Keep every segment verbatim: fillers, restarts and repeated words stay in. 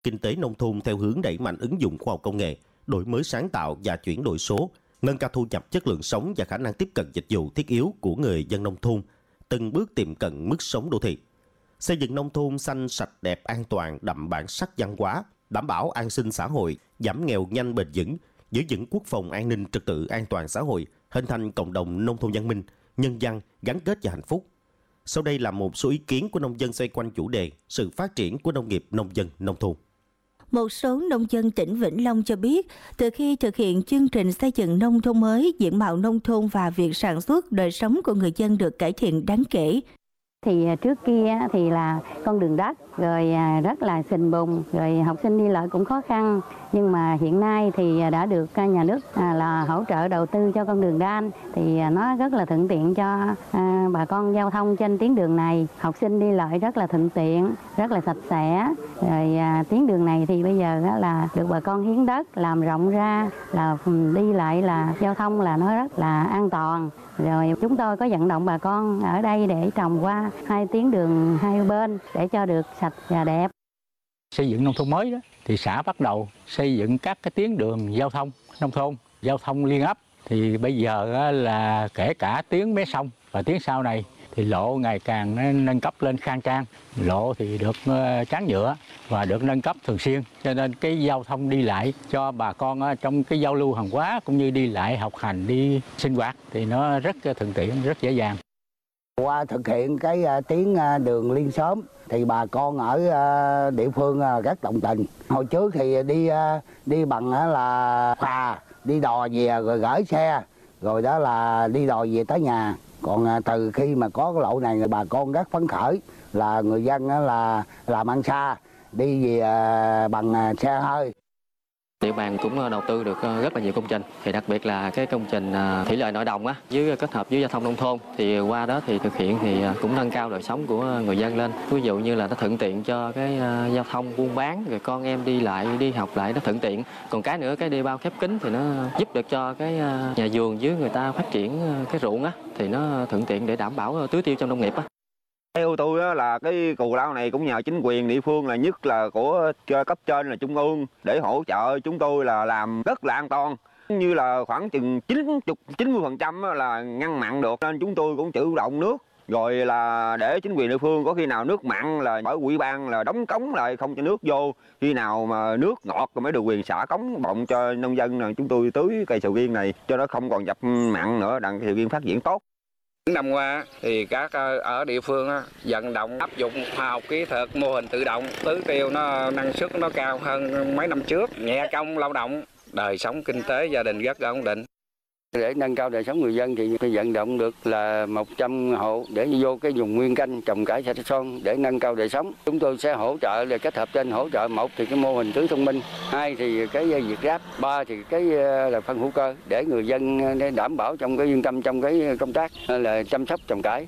kinh tế nông thôn theo hướng đẩy mạnh ứng dụng khoa học công nghệ, đổi mới sáng tạo và chuyển đổi số, nâng cao thu nhập, chất lượng sống và khả năng tiếp cận dịch vụ thiết yếu của người dân nông thôn, từng bước tiệm cận mức sống đô thị. Xây dựng nông thôn xanh, sạch, đẹp, an toàn, đậm bản sắc văn hóa, đảm bảo an sinh xã hội, giảm nghèo nhanh bền vững, giữ vững quốc phòng an ninh trật tự an toàn xã hội, hình thành cộng đồng nông thôn văn minh, nhân văn, gắn kết và hạnh phúc. Sau đây là một số ý kiến của nông dân xoay quanh chủ đề sự phát triển của nông nghiệp nông dân nông thôn. Một số nông dân tỉnh Vĩnh Long cho biết, từ khi thực hiện chương trình xây dựng nông thôn mới, diện mạo nông thôn và việc sản xuất, đời sống của người dân được cải thiện đáng kể. Thì trước kia thì là con đường đất, rồi rất là sình bùn, rồi học sinh đi lại cũng khó khăn. Nhưng mà hiện nay thì đã được nhà nước là hỗ trợ đầu tư cho con đường đan, thì nó rất là thuận tiện cho bà con giao thông trên tuyến đường này. Học sinh đi lại rất là thuận tiện, rất là sạch sẽ. Rồi tuyến đường này thì bây giờ là được bà con hiến đất làm rộng ra, là đi lại là giao thông là nó rất là an toàn. Rồi chúng tôi có vận động bà con ở đây để trồng qua hai tuyến đường hai bên để cho được sạch và đẹp. Xây dựng nông thôn mới đó thì xã bắt đầu xây dựng các cái tuyến đường giao thông nông thôn, giao thông liên ấp. Thì bây giờ là kể cả tuyến mé sông và tuyến sau này thì lộ ngày càng nâng cấp lên khang trang, lộ thì được tráng nhựa và được nâng cấp thường xuyên, cho nên cái giao thông đi lại cho bà con trong cái giao lưu hàng hóa cũng như đi lại học hành, đi sinh hoạt thì nó rất thuận tiện, rất dễ dàng. Qua thực hiện cái tuyến đường liên xóm thì bà con ở địa phương rất đồng tình. Hồi trước thì đi đi bằng là phà, đi đò về rồi gửi xe, rồi đó là đi đò về tới nhà. Còn từ khi mà có cái lộ này bà con rất phấn khởi, là người dân là làm ăn xa, đi về bằng xe hơi. Địa bàn cũng đầu tư được rất là nhiều công trình, thì đặc biệt là cái công trình thủy lợi nội đồng á, với kết hợp với giao thông nông thôn, thì qua đó thì thực hiện thì cũng nâng cao đời sống của người dân lên. Ví dụ như là nó thuận tiện cho cái giao thông buôn bán, rồi con em đi lại đi học lại nó thuận tiện. Còn cái nữa, cái đê bao khép kín thì nó giúp được cho cái nhà vườn dưới người ta phát triển cái ruộng á, thì nó thuận tiện để đảm bảo tưới tiêu trong nông nghiệp á. Theo tôi là cái cù lao này cũng nhờ chính quyền địa phương, là nhất là của cấp trên là trung ương, để hỗ trợ chúng tôi là làm rất là an toàn. Như là khoảng chừng chín mươi chín mươi phần trăm là ngăn mặn được, nên chúng tôi cũng chủ động nước. Rồi là để chính quyền địa phương có khi nào nước mặn là bởi ủy ban là đóng cống lại không cho nước vô, khi nào mà nước ngọt rồi mới được quyền xả cống bọng cho nông dân là chúng tôi tưới cây sầu riêng này cho nó không còn dập mặn nữa, đặng cây sầu riêng phát triển tốt. Những năm qua thì các ở địa phương vận động áp dụng khoa học kỹ thuật, mô hình tự động tưới tiêu, nó năng suất nó cao hơn mấy năm trước, nhẹ công lao động, đời sống kinh tế gia đình rất ổn định. Để nâng cao đời sống người dân thì tôi vận động được là một trăm hộ để vô cái vùng nguyên canh trồng cải xạ son để nâng cao đời sống. Chúng tôi sẽ hỗ trợ là kết hợp trên hỗ trợ, một thì cái mô hình tưới thông minh, hai thì cái việt ráp, ba thì cái là phân hữu cơ để người dân để đảm bảo trong cái yên tâm trong cái công tác là chăm sóc trồng cải.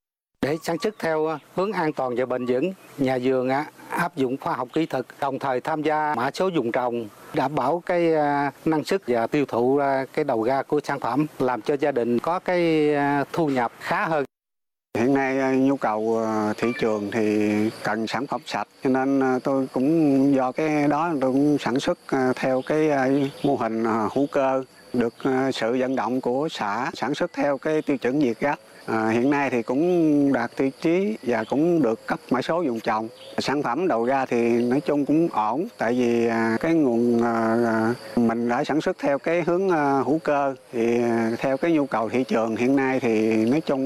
Để sản xuất theo hướng an toàn và bền vững, nhà vườn áp dụng khoa học kỹ thuật, đồng thời tham gia mã số vùng trồng, đảm bảo cái năng suất và tiêu thụ cái đầu ra của sản phẩm, làm cho gia đình có cái thu nhập khá hơn. Hiện nay nhu cầu thị trường thì cần sản phẩm sạch, cho nên tôi cũng do cái đó tôi cũng sản xuất theo cái mô hình hữu cơ, được sự vận động của xã sản xuất theo cái tiêu chuẩn Việt Gáp. À, hiện nay thì cũng đạt tiêu chí và cũng được cấp mã số vùng trồng. Sản phẩm đầu ra thì nói chung cũng ổn, tại vì à, cái nguồn à, mình đã sản xuất theo cái hướng à, hữu cơ, thì à, theo cái nhu cầu thị trường hiện nay thì nói chung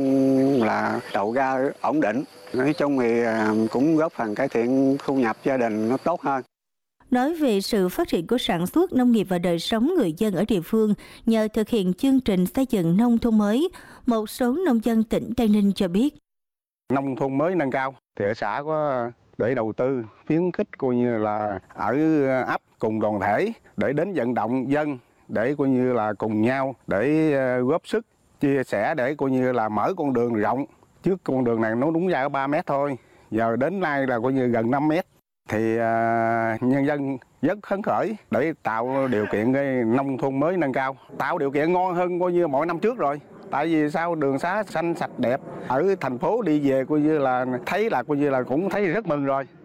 là đầu ra ổn định. Nói chung thì à, cũng góp phần cải thiện thu nhập gia đình nó tốt hơn. Nói về sự phát triển của sản xuất nông nghiệp và đời sống người dân ở địa phương nhờ thực hiện chương trình xây dựng nông thôn mới, một số nông dân tỉnh Tây Ninh cho biết. Nông thôn mới nâng cao thì ở xã có để đầu tư khuyến khích coi như là ở ấp cùng đoàn thể để đến vận động dân để coi như là cùng nhau để góp sức chia sẻ để coi như là mở con đường rộng. Trước con đường này nó đúng ra có ba mét thôi, giờ đến nay là coi như gần năm mét. Thì uh, nhân dân rất phấn khởi để tạo điều kiện cái nông thôn mới nâng cao, tạo điều kiện ngon hơn coi như mỗi năm trước rồi. Tại vì sao đường xá xanh sạch đẹp, ở thành phố đi về coi như là thấy là coi như là cũng thấy rất mừng rồi.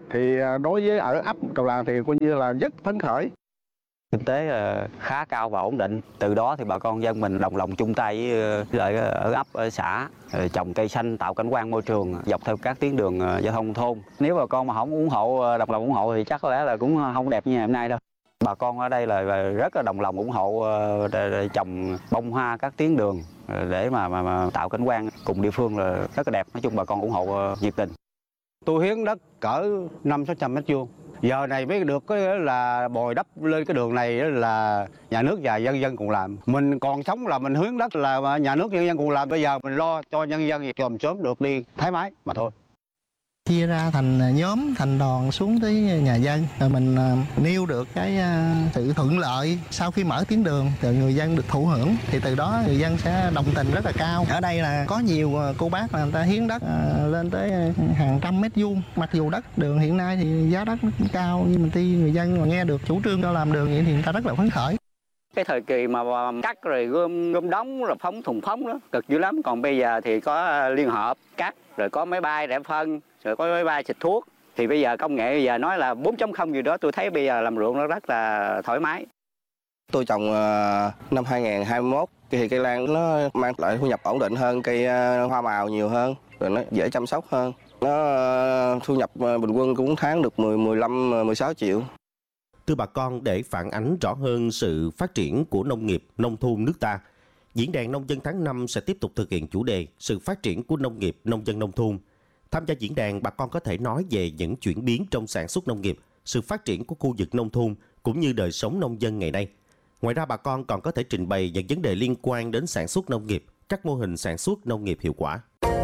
Thì đối với ở ấp Cầu Làng thì coi như là rất phấn khởi. Kinh tế khá cao và ổn định. Từ đó thì bà con dân mình đồng lòng chung tay với ở ấp, ở xã trồng cây xanh, tạo cảnh quan môi trường dọc theo các tuyến đường giao thông thôn. Nếu bà con mà không ủng hộ, đồng lòng ủng hộ thì chắc có lẽ là cũng không đẹp như ngày hôm nay đâu. Bà con ở đây là rất là đồng lòng ủng hộ trồng bông hoa các tuyến đường để mà, mà, mà tạo cảnh quan cùng địa phương là rất là đẹp. Nói chung bà con ủng hộ nhiệt tình. Tôi hiến đất cỡ năm sáu trăm mét vuông. Giờ này mới được cái là bồi đắp lên cái đường này là nhà nước và dân dân cùng làm. Mình còn sống là mình hiến đất là nhà nước nhân dân cùng làm. Bây giờ mình lo cho nhân dân việc làm sớm được đi thái mái mà thôi. Chia ra thành nhóm, thành đoàn xuống tới nhà dân, rồi mình nêu được cái sự thuận lợi sau khi mở tuyến đường, rồi người dân được thụ hưởng, thì từ đó người dân sẽ đồng tình rất là cao. Ở đây là có nhiều cô bác là người ta hiến đất lên tới hàng trăm mét vuông, mặc dù đất đường hiện nay thì giá đất nó cũng cao, nhưng mà tuy người dân mà nghe được chủ trương cho làm đường vậy thì người ta rất là phấn khởi. Cái thời kỳ mà cắt rồi gom gom đóng rồi phóng thùng phóng đó cực dữ lắm. Còn bây giờ thì có liên hợp cắt, rồi có máy bay để phân, rồi có máy bay xịt thuốc. Thì bây giờ công nghệ bây giờ nói là bốn chấm không gì đó, tôi thấy bây giờ làm ruộng nó rất là thoải mái. Tôi trồng năm hai nghìn không trăm hai mươi mốt thì cây lan nó mang lại thu nhập ổn định hơn cây hoa màu nhiều hơn, rồi nó dễ chăm sóc hơn. Nó thu nhập bình quân cũng tháng được mười, mười lăm, mười sáu triệu. Từ bà con để phản ánh rõ hơn sự phát triển của nông nghiệp, nông thôn nước ta, Diễn đàn Nông dân tháng năm sẽ tiếp tục thực hiện chủ đề sự phát triển của nông nghiệp, nông dân nông thôn. Tham gia diễn đàn, bà con có thể nói về những chuyển biến trong sản xuất nông nghiệp, sự phát triển của khu vực nông thôn cũng như đời sống nông dân ngày nay. Ngoài ra, bà con còn có thể trình bày những vấn đề liên quan đến sản xuất nông nghiệp, các mô hình sản xuất nông nghiệp hiệu quả.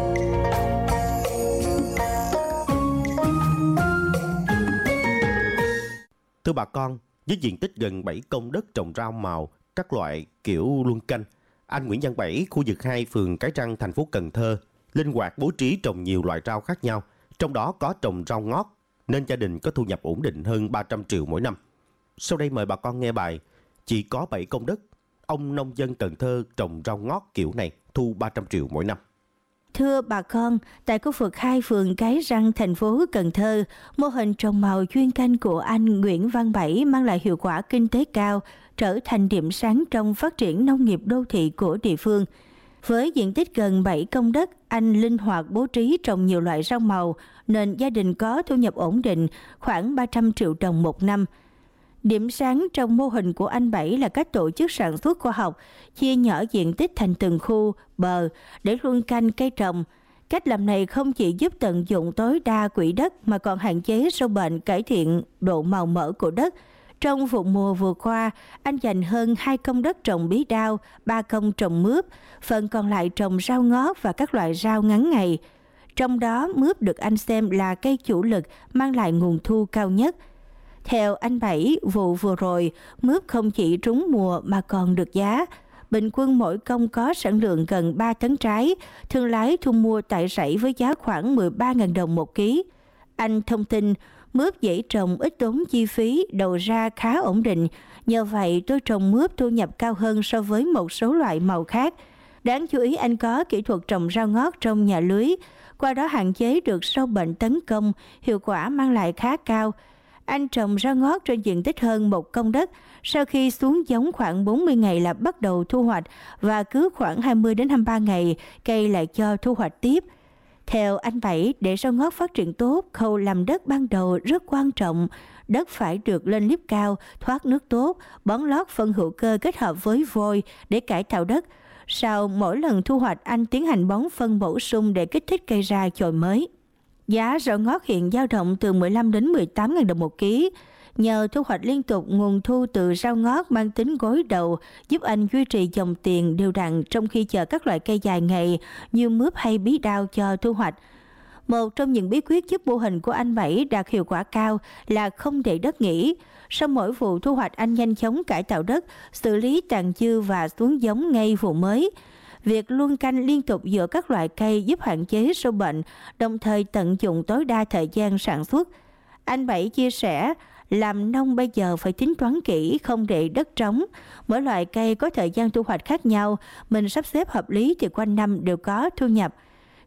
Thưa bà con, với diện tích gần bảy công đất trồng rau màu, các loại kiểu luân canh, anh Nguyễn Văn Bảy, khu vực hai, phường Cái Răng, thành phố Cần Thơ, linh hoạt bố trí trồng nhiều loại rau khác nhau, trong đó có trồng rau ngót, nên gia đình có thu nhập ổn định hơn ba trăm triệu mỗi năm. Sau đây mời bà con nghe bài Chỉ có bảy công đất, ông nông dân Cần Thơ trồng rau ngót kiểu này thu ba trăm triệu mỗi năm. Thưa bà con, tại khu vực hai, phường Cái Răng, thành phố Cần Thơ, mô hình trồng màu chuyên canh của anh Nguyễn Văn Bảy mang lại hiệu quả kinh tế cao, trở thành điểm sáng trong phát triển nông nghiệp đô thị của địa phương. Với diện tích gần bảy công đất, anh linh hoạt bố trí trồng nhiều loại rau màu, nên gia đình có thu nhập ổn định khoảng ba trăm triệu đồng một năm. Điểm sáng trong mô hình của anh Bảy là cách tổ chức sản xuất khoa học, chia nhỏ diện tích thành từng khu, bờ để luân canh cây trồng. Cách làm này không chỉ giúp tận dụng tối đa quỹ đất mà còn hạn chế sâu bệnh, cải thiện độ màu mỡ của đất. Trong vụ mùa vừa qua, anh dành hơn hai công đất trồng bí đao, ba công trồng mướp, phần còn lại trồng rau ngót và các loại rau ngắn ngày. Trong đó, mướp được anh xem là cây chủ lực mang lại nguồn thu cao nhất. Theo anh Bảy, vụ vừa rồi, mướp không chỉ trúng mùa mà còn được giá. Bình quân mỗi công có sản lượng gần ba tấn trái, thương lái thu mua tại rẫy với giá khoảng mười ba nghìn đồng một ký. Anh thông tin, mướp dễ trồng, ít tốn chi phí, đầu ra khá ổn định. Nhờ vậy, tôi trồng mướp thu nhập cao hơn so với một số loại màu khác. Đáng chú ý, anh có kỹ thuật trồng rau ngót trong nhà lưới, qua đó hạn chế được sâu bệnh tấn công, hiệu quả mang lại khá cao. Anh trồng rau ngót trên diện tích hơn một công đất, sau khi xuống giống khoảng bốn mươi ngày là bắt đầu thu hoạch và cứ khoảng hai mươi đến hai mươi ba ngày cây lại cho thu hoạch tiếp. Theo anh Bảy, để rau ngót phát triển tốt, khâu làm đất ban đầu rất quan trọng. Đất phải được lên liếp cao, thoát nước tốt, bón lót phân hữu cơ kết hợp với vôi để cải tạo đất. Sau mỗi lần thu hoạch, anh tiến hành bón phân bổ sung để kích thích cây ra chồi mới. Giá rau ngót hiện dao động từ mười lăm đến mười tám nghìn đồng một ký. Nhờ thu hoạch liên tục, nguồn thu từ rau ngót mang tính gối đầu giúp anh duy trì dòng tiền đều đặn trong khi chờ các loại cây dài ngày như mướp hay bí đao cho thu hoạch. Một trong những bí quyết giúp mô hình của anh Bảy đạt hiệu quả cao là không để đất nghỉ. Sau mỗi vụ thu hoạch, anh nhanh chóng cải tạo đất, xử lý tàn dư và xuống giống ngay vụ mới. Việc luân canh liên tục giữa các loại cây giúp hạn chế sâu bệnh, đồng thời tận dụng tối đa thời gian sản xuất. Anh Bảy chia sẻ, làm nông bây giờ phải tính toán kỹ, không để đất trống. Mỗi loại cây có thời gian thu hoạch khác nhau, mình sắp xếp hợp lý thì quanh năm đều có thu nhập.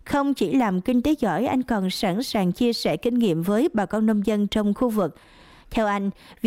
Không chỉ làm kinh tế giỏi, anh còn sẵn sàng chia sẻ kinh nghiệm với bà con nông dân trong khu vực. Theo anh,